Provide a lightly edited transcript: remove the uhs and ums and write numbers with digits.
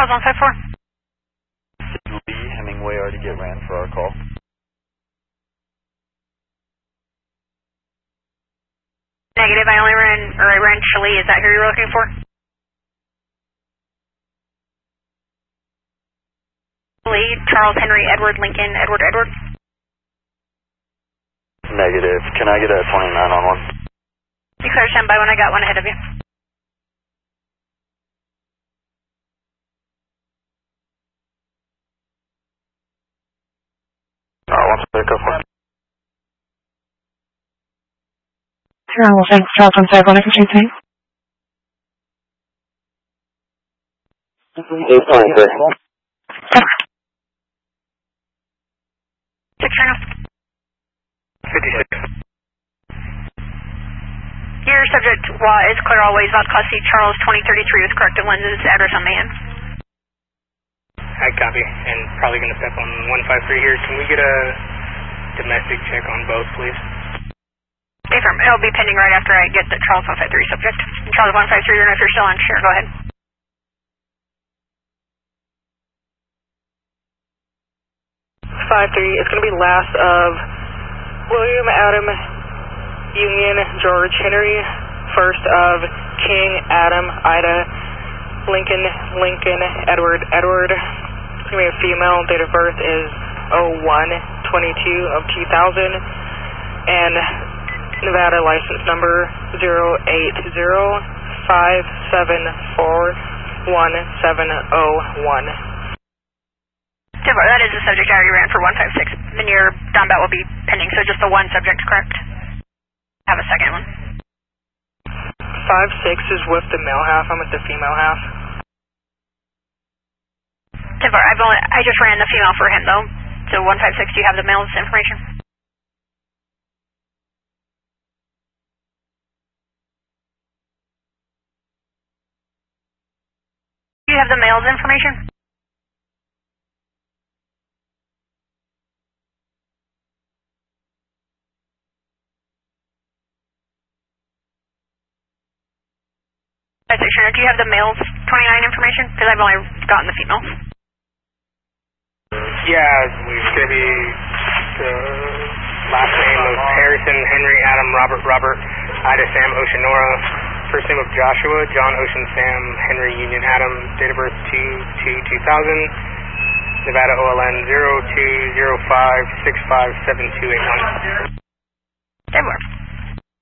Charles 154. Did Lee Hemingway already get ran for our call? Negative, I ran Shalee. Is that who you're looking for? Lee, Charles, Henry, Edward, Lincoln, Edward. Negative. Can I get a 29 on one? Declare standby when I got one ahead of you. One second, go for it. Well, thanks, Charles 151, I can change things. 823. 6 turn off. 56. Your subject is clear always, Vodka C. Charles 2033 with corrective lenses, address on man. I copy, and probably going to step on 153 here. Can we get a domestic check on both, please? Affirm. It'll be pending right after I get the Charles 153 subject. Charles 153, I don't know if you're still on. Sure, go ahead. It's going to be last of William Adam Union George Henry, first of King Adam Ida Lincoln Edward. It's going to be a female. Date of birth is 01/22 of 2000, and Nevada license number 08057417101. That is the subject I already ran for 156. Then your down bat will be pending, so just the one subject, correct? Have a second one. 56 is with the male half. I'm with the female half. I just ran the female for him though. So 156, do you have the male's information? Do you have the male's information? Do you have the male's 29 information? Because I've only gotten the females. Yeah, it's going to be the last name of Harrison, Henry, Adam, Robert, Ida, Sam, Ocean, Nora. First name of Joshua, John, Ocean, Sam, Henry, Union, Adam. Date of birth 2/2000. Nevada OLN 0205657281. That works.